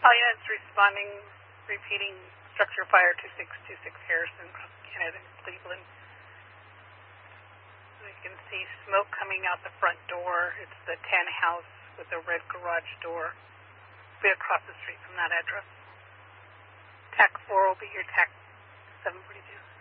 Alliance responding, repeating structure fire 2626 Harrison, Canada, Cleveland. So you can see smoke coming out the front door. It's the tan house with the red garage door. Be across the street from that address. TAC 4 will be your TAC 742.